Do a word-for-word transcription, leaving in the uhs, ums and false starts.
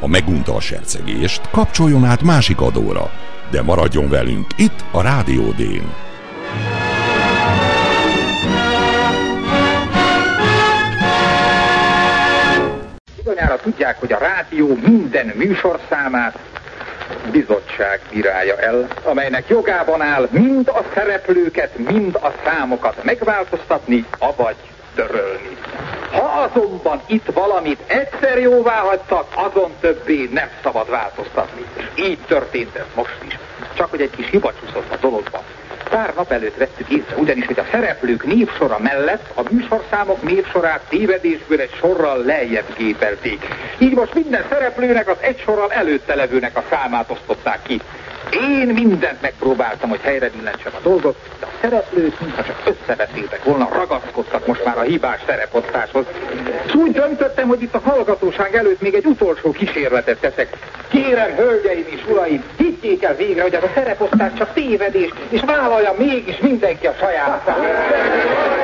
Ha megunta a sercegést, kapcsoljon át másik adóra, de maradjon velünk itt a Rádió Dén. Bizonyára tudják, hogy a rádió minden műsorszámát bizottság bírálja el, amelynek jogában áll mind a szereplőket, mind a számokat megváltoztatni, avagy törölni. Ha azonban itt valamit egyszer jóvá hagytak, azon többé nem szabad változtatni. És így történt ez most is. Csak hogy egy kis hiba csúszott a dologban. Pár nap előtt vettük észre, ugyanis, hogy a szereplők névsora mellett a műsorszámok névsorát tévedésből egy sorral lejjebb gépelték. Így most minden szereplőnek az egy sorral előtte levőnek a számát osztották ki. Én mindent megpróbáltam, hogy helyre billentsem a dolgot, de a szereplők, mintha csak összebeszéltek volna, ragaszkodtak most már a hibás szereposztáshoz. És úgy döntöttem, hogy itt a hallgatóság előtt még egy utolsó kísérletet teszek. Kérem, hölgyeim és uraim, higgyék el végre, hogy ez a szereposztás csak tévedés, és vállalja mégis mindenki a saját számát.